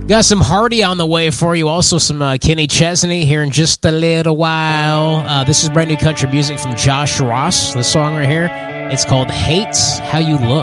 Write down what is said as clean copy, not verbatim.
Got some Hardy on the way for you. Also some Kenny Chesney here in just a little while. This is brand new country music from Josh Ross. The song right here, it's called Hates How You Look.